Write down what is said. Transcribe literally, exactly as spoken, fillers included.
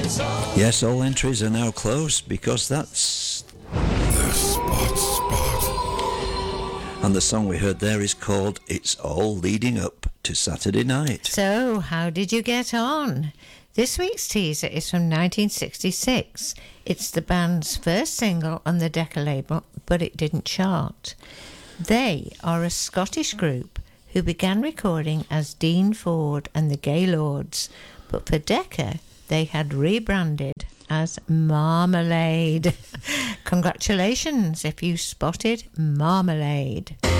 Yes, all entries are now closed because that's The Spot Spot. and the song we heard there is called It's All Leading Up to Saturday Night. So, how did you get on? This week's teaser is from nineteen sixty-six. It's the band's first single on the Decca label, but it didn't chart. They are a Scottish group who began recording as Dean Ford and the Gaylords, but for Decca they had rebranded as Marmalade. Congratulations if you spotted Marmalade.